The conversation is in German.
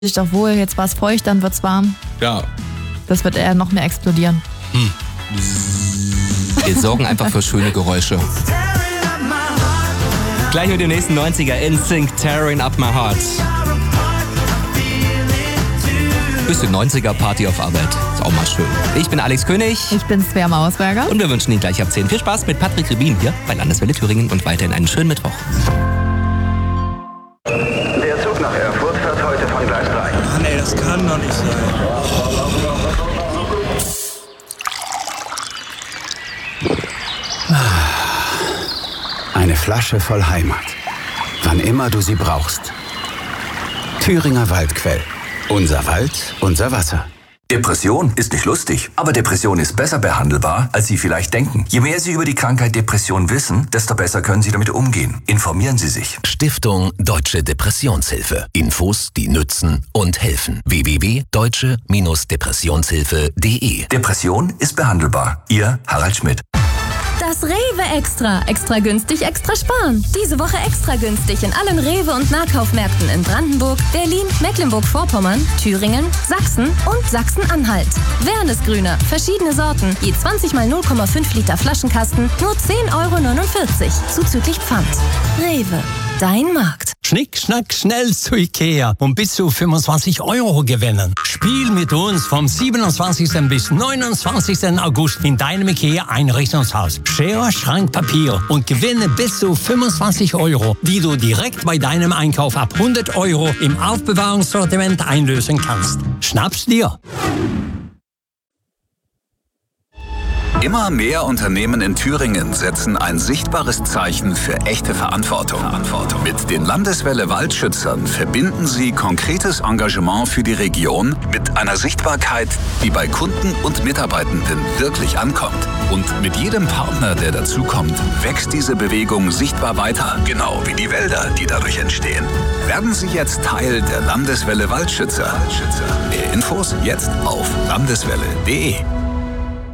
sich doch wohl, jetzt war es feucht, dann wird's warm. Ja. Das wird eher noch mehr explodieren. Wir sorgen einfach für schöne Geräusche. Gleich mit dem nächsten 90er NSYNC, Tearing Up My Heart. Bisschen 90er Party auf Arbeit. Ist auch mal schön. Ich bin Alex König. Ich bin Svea Mausberger. Und wir wünschen Ihnen gleich ab 10 viel Spaß mit Patrick Ribin hier bei Landeswelle Thüringen und weiterhin einen schönen Mittwoch. Der Zug nach Erfurt fährt heute von Gleis 3. Ach nee, das kann doch nicht sein. Eine Flasche voll Heimat. Wann immer du sie brauchst. Thüringer Waldquell. Unser Wald, unser Wasser. Depression ist nicht lustig, aber Depression ist besser behandelbar, als Sie vielleicht denken. Je mehr Sie über die Krankheit Depression wissen, desto besser können Sie damit umgehen. Informieren Sie sich. Stiftung Deutsche Depressionshilfe. Infos, die nützen und helfen. www.deutsche-depressionshilfe.de. Depression ist behandelbar. Ihr Harald Schmidt. Das Rewe Extra. Extra günstig, extra sparen. Diese Woche extra günstig in allen Rewe- und Nahkaufmärkten in Brandenburg, Berlin, Mecklenburg-Vorpommern, Thüringen, Sachsen und Sachsen-Anhalt. Wernesgrüner, verschiedene Sorten, je 20 mal 0,5 Liter Flaschenkasten, nur 10,49 € zuzüglich Pfand. Rewe, dein Markt. Schnick, schnack, schnell zu Ikea und bis zu 25 € gewinnen. Spiel mit uns vom 27. bis 29. August in deinem Ikea-Einrichtungshaus. Schere, Schrank, Papier und gewinne bis zu 25 €, die du direkt bei deinem Einkauf ab 100 € im Aufbewahrungssortiment einlösen kannst. Schnapp's dir! Immer mehr Unternehmen in Thüringen setzen ein sichtbares Zeichen für echte Verantwortung. Mit den Landeswelle Waldschützern verbinden sie konkretes Engagement für die Region mit einer Sichtbarkeit, die bei Kunden und Mitarbeitenden wirklich ankommt. Und mit jedem Partner, der dazukommt, wächst diese Bewegung sichtbar weiter, genau wie die Wälder, die dadurch entstehen. Werden Sie jetzt Teil der Landeswelle Waldschützer. Mehr Infos jetzt auf landeswelle.de.